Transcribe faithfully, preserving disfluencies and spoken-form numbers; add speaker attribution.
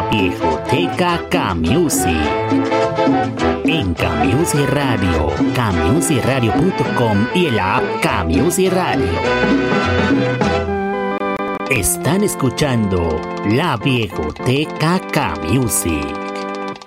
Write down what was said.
Speaker 1: Viejoteca K-Music. En K-Music Radio, K Music Radio punto com y el app K-Music Radio. Están escuchando La Viejoteca K-Music.